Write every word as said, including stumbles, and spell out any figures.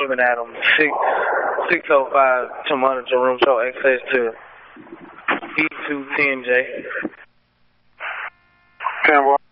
Kevin Adams, six oh five to monitor room, show access to E two ten J. ten one.